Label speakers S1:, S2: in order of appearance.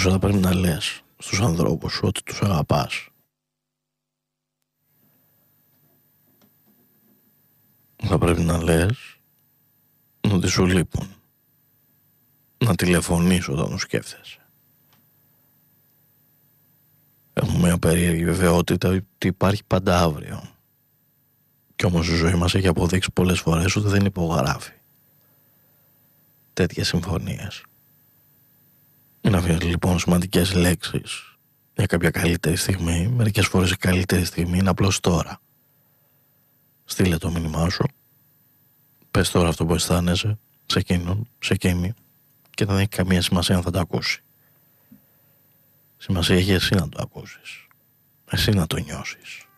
S1: Ίσως θα πρέπει να λες στους ανθρώπους σου ότι τους αγαπάς. Θα πρέπει να λες ότι σου λείπουν. Να τηλεφωνείς όταν τους σκέφτεσαι. Έχουμε μια περίεργη βεβαιότητα ότι υπάρχει πάντα αύριο. Κι όμως η ζωή μας έχει αποδείξει πολλές φορές ότι δεν υπογράφει τέτοιες συμφωνίες. Μην αφήνεις λοιπόν σημαντικές λέξεις για κάποια καλύτερη στιγμή. Μερικές φορές η καλύτερη στιγμή είναι απλώς τώρα. Στείλε το μήνυμά σου. Πες τώρα αυτό που αισθάνεσαι σε εκείνον, σε εκείνη, και δεν έχει καμία σημασία αν θα το ακούσει. Σημασία έχει εσύ να το ακούσεις. Εσύ να το νιώσεις.